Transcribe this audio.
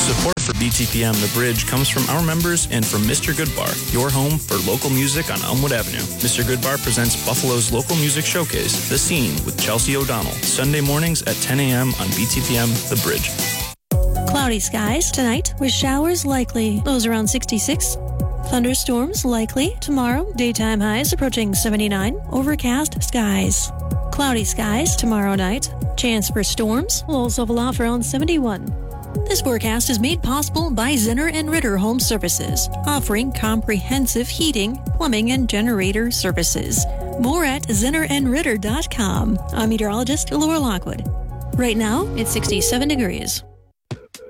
Support for BTPM The Bridge comes from our members and from Mr. Goodbar, your home for local music on Elmwood Avenue. Mr. Goodbar presents Buffalo's local music showcase, The Scene, with Chelsea O'Donnell, Sunday mornings at 10 a.m. on BTPM The Bridge. Cloudy skies tonight with showers likely. Lows around 66. Thunderstorms likely tomorrow. Daytime highs approaching 79. Overcast skies. Cloudy skies tomorrow night. Chance for storms. Lows level off around 71. This forecast is made possible by Zinner and Ritter Home Services, offering comprehensive heating, plumbing, and generator services. More at zinnerandritter.com. I'm meteorologist Laura Lockwood. Right now, it's 67 degrees.